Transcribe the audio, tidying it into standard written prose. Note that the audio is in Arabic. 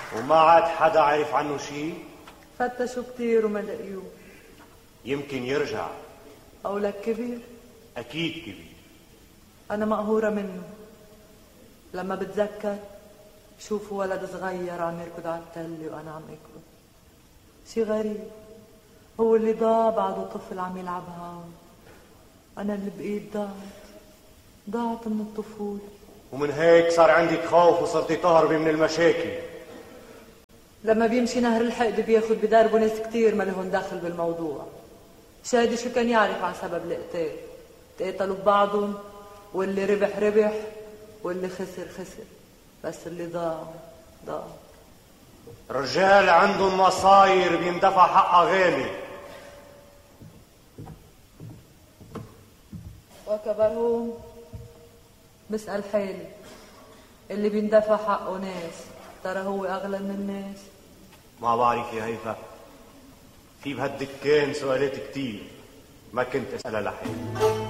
وما عاد حدا عرف عنه شيء؟ فتشوا كتير وما لقيوه. يمكن يرجع. قولك كبير؟ أكيد كبير. أنا مقهورة منه. لما بتذكر شوفوا ولد صغير عم يركض على التلة وأنا عم أكبر. شي غريب، هو اللي ضاع بعده طفل عم يلعب هون، أنا اللي بقيت ضاعت من الطفولة. ومن هيك صار عندك خوف وصرتي تهربي من المشاكل. لما بيمشي نهر الحقد بياخد بدربه ناس كتير ما لهم دخل بالموضوع. شادي شو كان يعرف عن سبب القتال؟ تقاتلوا ببعضهم، واللي ربح ربح واللي خسر خسر، بس اللي ضاع. رجال عندهم مصاير بيندفع حقها غالي. وكبرهم بسأل حالي، اللي بيندفع حقه ناس ترى هو أغلى من الناس؟ ما بعرف يا هيفا، في بهالدكان سؤالات كتير ما كنت أسألها لحالي.